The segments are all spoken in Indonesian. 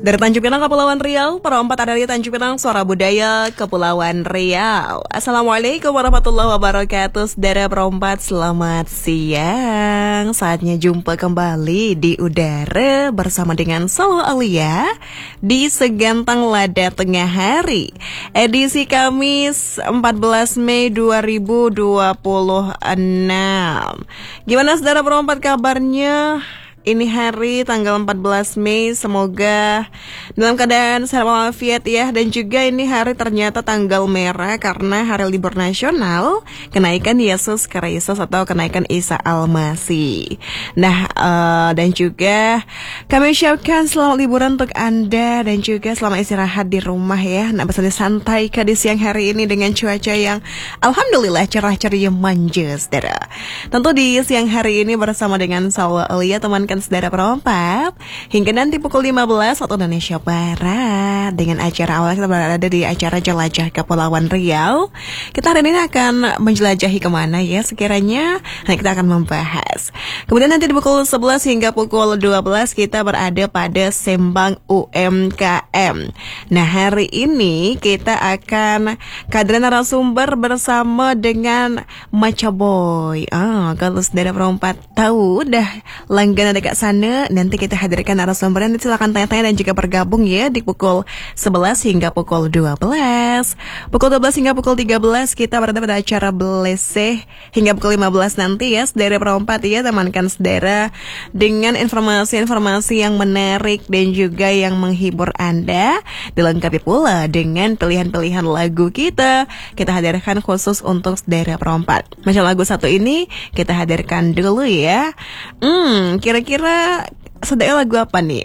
Dari Tanjung Pinang, Kepulauan Riau, perempat ada di Tanjung Pinang, Suara Budaya, Kepulauan Riau. Assalamualaikum warahmatullahi wabarakatuh. Saudara perempat, selamat siang. Saatnya jumpa kembali di udara bersama dengan Solo Alia di Segantang Lada Tengah Hari. Edisi Kamis 14 Mei 2026. Gimana saudara perempat kabarnya? Ini hari tanggal 14 Mei, semoga dalam keadaan sehat walafiat ya. Dan juga ini hari ternyata tanggal merah karena hari libur nasional kenaikan Yesus Kristus atau kenaikan Isa Al-Masih. Nah, dan juga kami ucapkan selamat liburan untuk Anda dan juga selamat istirahat di rumah ya. Nah, bisa santai ke di siang hari ini dengan cuaca yang alhamdulillah cerah ceria manja, saudara. Tentu di siang hari ini bersama dengan Solo Alia, teman saudara perempat hingga nanti pukul 15 waktu Indonesia Barat dengan acara awal kita berada di acara Jelajah Kepulauan Riau. Kita hari ini akan menjelajahi kemana ya sekiranya. Nah, kita akan membahas. Kemudian nanti di pukul 11 hingga pukul 12 kita berada pada Sembang UMKM. Nah, hari ini kita akan kehadiran narasumber bersama dengan Maca Boy. Kalau saudara perempat tahu udah langganan dekat sana, nanti kita hadirkan narasumber. Nanti silakan tanya-tanya dan juga bergabung ya di pukul 11 hingga pukul 12. Pukul 12 hingga pukul 13 kita berada pada acara Beleseh hingga pukul 15 nanti ya saudara perempat ya. Temankan saudara dengan informasi-informasi yang menarik dan juga yang menghibur Anda, dilengkapi pula dengan pilihan-pilihan lagu kita hadirkan khusus untuk saudara perempat. Macam lagu satu ini kita hadirkan dulu ya. Kira-kira saudara lagu apa nih?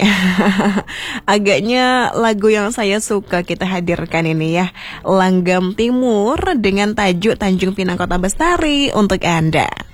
Agaknya lagu yang saya suka kita hadirkan ini ya. Langgam Timur dengan tajuk Tanjung Pinang Kota Bestari untuk Anda.